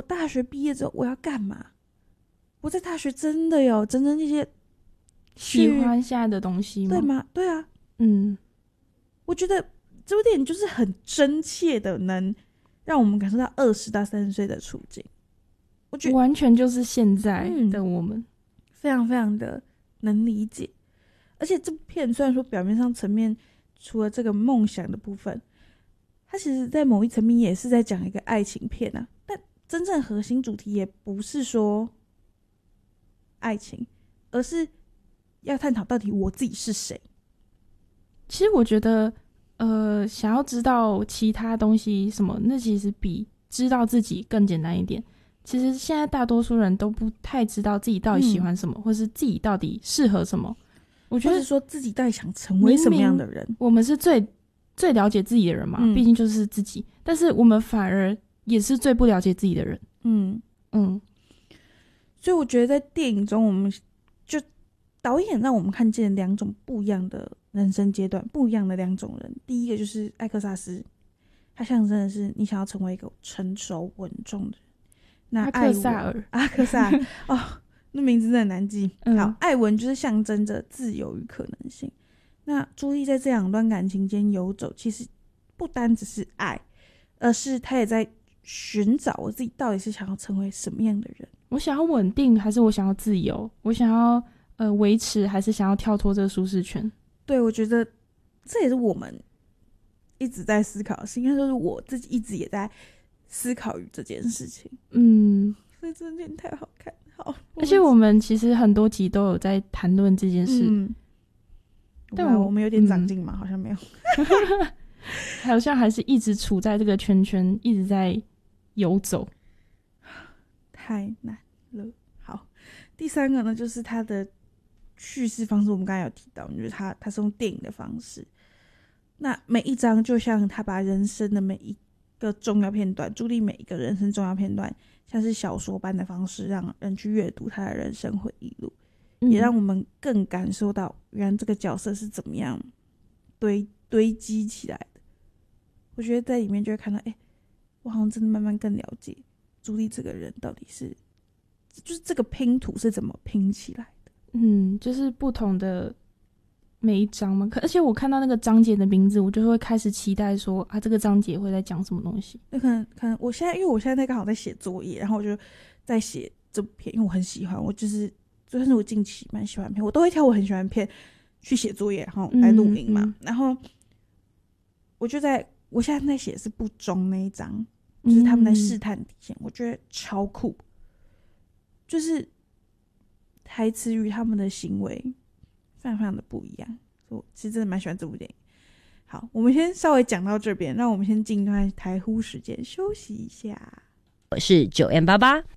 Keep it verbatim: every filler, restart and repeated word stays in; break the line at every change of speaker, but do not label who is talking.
大学毕业之后我要干嘛？我在大学真的有真正那些
喜欢现在的东西吗？
对吗？对啊，
嗯，
我觉得这部电影就是很真切的能让我们感受到二十到三十岁的处境，我觉得
完全就是现在的我们、嗯、
非常非常的能理解。而且这部片虽然说表面上层面除了这个梦想的部分，它其实在某一层面也是在讲一个爱情片啊，但真正核心主题也不是说爱情，而是要探讨到底我自己是谁。
其实我觉得呃，想要知道其他东西什么，那其实比知道自己更简单一点。其实现在大多数人都不太知道自己到底喜欢什么、嗯、或是自己到底适合什么，我觉得
或是说自己到底想成为什么样的人。
明明我们是最最了解自己的人嘛，毕、嗯、竟就是自己，但是我们反而也是最不了解自己的人。
嗯嗯，所以我觉得在电影中我们就导演让我们看见两种不一样的人生阶段，不一样的两种人。第一个就是艾克萨斯，他象征的是你想要成为一个成熟稳重的人。那
阿克萨尔
阿克萨尔哦，那名字真的很难记、嗯、好，艾文就是象征着自由与可能性。那朱莉在这两段感情间游走，其实不单只是爱，而是她也在寻找我自己到底是想要成为什么样的人。
我想要稳定还是我想要自由？我想要呃维持还是想要跳脱这个舒适圈？
对，我觉得这也是我们一直在思考的事，应该说是我自己一直也在思考于这件事情。
嗯，
所以这件太好看。好，
而且我们其实很多集都有在谈论这件事。嗯，
但我我们有点长进吗、嗯、好像没有
好像还是一直处在这个圈圈，一直在游走，
太难了。好，第三个呢，就是它的叙事方式，我们刚才有提到，就是它它是用电影的方式，那每一章就像他把人生的每一个重要片段，朱莉每一个人生重要片段，像是小说般的方式让人去阅读他的人生回忆录、嗯、也让我们更感受到原来这个角色是怎么样堆堆积起来的。我觉得在里面就会看到，哎、欸，我好像真的慢慢更了解朱莉这个人到底是，就是这个拼图是怎么拼起来的。
嗯，就是不同的每一章嘛，而且我看到那个章节的名字，我就会开始期待说啊，这个章节会在讲什么东西。
那可能可能我现在因为我现在刚好在写作业，然后我就在写这部片，因为我很喜欢，我就是就算是我近期蛮喜欢片，我都会挑我很喜欢片去写作业，然后来录音嘛、嗯嗯。然后我就在我现在在写的是不忠那一章，就是他们在试探底线、嗯，我觉得超酷，就是台词与他们的行为非常非常的不一样。我其实真的蛮喜欢这部电影。好，我们先稍微讲到这边，让我们先进一段台呼时间休息一下。
我是九 M 八八，